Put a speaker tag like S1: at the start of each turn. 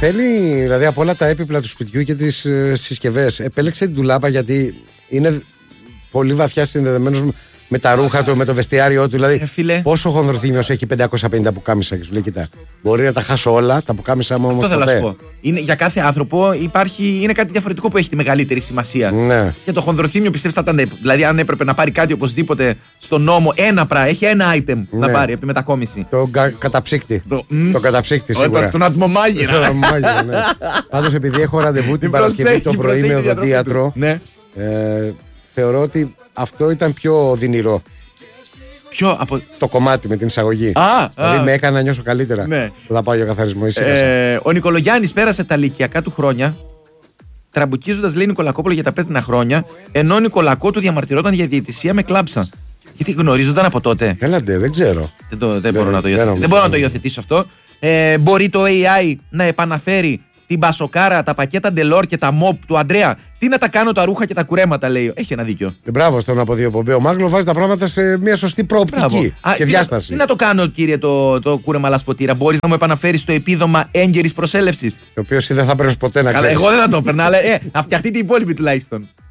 S1: θέλει, δηλαδή από όλα τα έπιπλα του σπιτιού και τις συσκευές, επέλεξε την ντουλάπα γιατί είναι πολύ βαθιά συνδεδεμένος με τα ρούχα του, με το βεστιάριό του. Δηλαδή, πόσο χονδροθύμιος έχει 550 πουκάμισα και σου λέει: Κοίτα, μπορεί να τα χάσω όλα, τα πουκάμισα μου όμως.
S2: Αυτό θέλω να σου πω. Για κάθε άνθρωπο είναι κάτι διαφορετικό που έχει τη μεγαλύτερη σημασία.
S1: Ναι.
S2: Και το χονδροθύμιο πιστεύεις θα ήταν. Δηλαδή, αν έπρεπε να πάρει κάτι οπωσδήποτε στον νόμο, έχει ένα item να πάρει από τη μετακόμιση.
S1: Το καταψύκτη. Το καταψύκτη σίγουρα.
S2: Τον ατμομάγειρα.
S1: Πάντως, επειδή έχω ραντεβού την Παρασκευή το πρωί με οδοντίατρο. Θεωρώ ότι αυτό ήταν πιο οδυνηρό.
S2: Ποιο από
S1: το κομμάτι με την εισαγωγή. Δηλαδή με έκανε να νιώσω καλύτερα.
S2: Ναι.
S1: Θα πάω για καθαρισμό.
S2: Ο Νικολογιάννης πέρασε τα λυκειακά του χρόνια τραμπουκίζοντας, λέει, Νικολακόπουλο για τα πέτρινα χρόνια, ενώ ο Νικολακό του διαμαρτυρόταν για διαιτησία με κλάψα. Γιατί γνωρίζονταν από τότε.
S1: Έλαντε, δεν ξέρω.
S2: Δεν μπορώ να το υιοθετήσω αυτό. Μπορεί το AI να επαναφέρει την μπασοκάρα, τα πακέτα Ντελόρ και τα μοπ του Αντρέα. Τι να τα κάνω τα ρούχα και τα κουρέματα, λέει. Έχει ένα δίκιο.
S1: Μπράβο στον αποδιοπομπαίο Μάγκλο, βάζει τα πράγματα σε μια σωστή προοπτική και διάσταση.
S2: Τι να το κάνω, κύριε, το κούρεμα λασποτήρα. Μπορείς να μου επαναφέρεις το επίδομα έγκαιρης προσέλευσης.
S1: Το οποίο εσύ δεν θα παίρνει ποτέ, να ξέρεις.
S2: Εγώ δεν θα το έπαιρνα, αλλά να φτιαχτεί την υπόλοιπη τουλάχιστον.